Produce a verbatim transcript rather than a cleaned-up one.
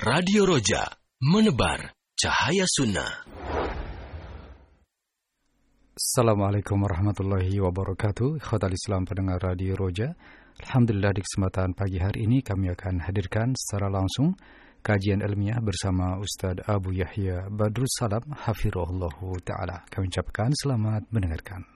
Radio Roja, menebar cahaya sunnah. Assalamualaikum warahmatullahi wabarakatuh. Ikhwatal Islam pendengar Radio Roja. Alhamdulillah di kesempatan pagi hari ini kami akan hadirkan secara langsung kajian ilmiah bersama Ustadz Abu Yahya Badrus Salam Hafirullahu Ta'ala. Kami ucapkan selamat mendengarkan.